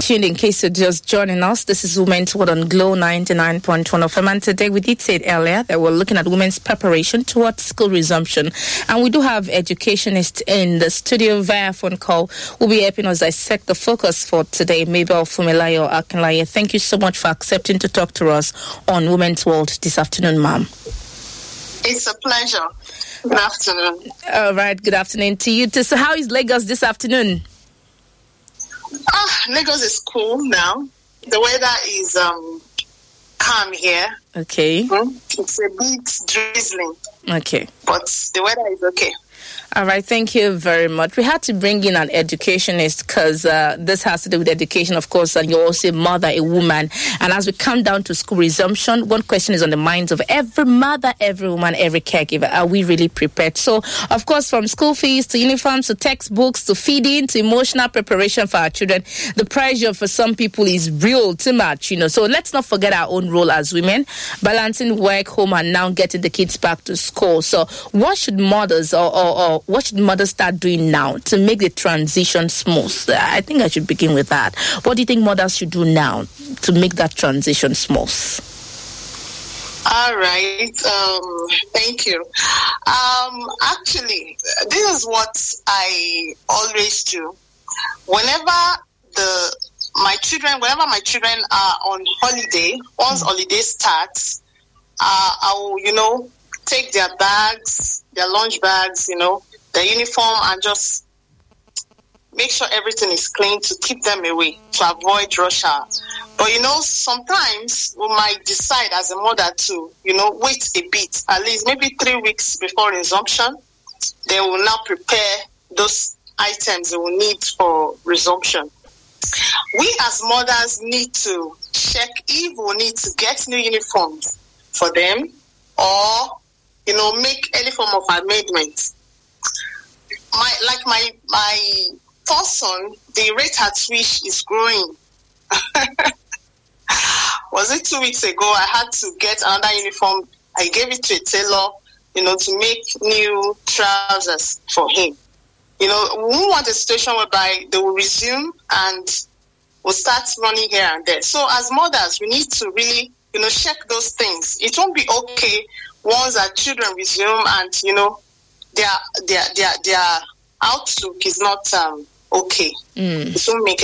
tuned in case you're just joining us. This is Women's World on Glow 99.1 FM. And today we did say it earlier that we're looking at women's preparation towards school resumption. And we do have educationists in the studio via phone call who will be helping us dissect the focus for today. Mabel Fumilayo Akinlaye, thank you so much for accepting to talk to us on Women's World this afternoon, ma'am. It's a pleasure. Good afternoon. All right, good afternoon to you too. So how is Lagos this afternoon? Lagos is cool now. The weather is calm here. Okay. It's a bit drizzling. Okay. But the weather is okay. All right, thank you very much. We had to bring in an educationist because this has to do with education, of course, and you're also a mother, a woman. And as we come down to school resumption, one question is on the minds of every mother, every woman, every caregiver. Are we really prepared? So, of course, from school fees to uniforms to textbooks to feeding to emotional preparation for our children, the pressure for some people is real, too much, So let's not forget our own role as women, balancing work, home, and now getting the kids back to school. So what should mothers or what should mothers start doing now to make the transition smooth? I think I should begin with that. What do you think mothers should do now to make that transition smooth? All right. Thank you. Actually, this is what I always do. Whenever my children are on holiday, once holiday starts, I will, take their bags, their lunch bags, their uniform, and just make sure everything is clean to keep them away, to avoid rush hour. But, sometimes we might decide as a mother to, wait a bit, at least maybe 3 weeks before resumption. They will now prepare those items they will need for resumption. We as mothers need to check if we need to get new uniforms for them or make any form of amendment. My first son, the rate at which is growing. Was it 2 weeks ago? I had to get another uniform. I gave it to a tailor, to make new trousers for him. We won't want a situation whereby they will resume and will start running here and there. So as mothers, we need to really, check those things. It won't be okay once our children resume and, their outlook is not okay. It won't make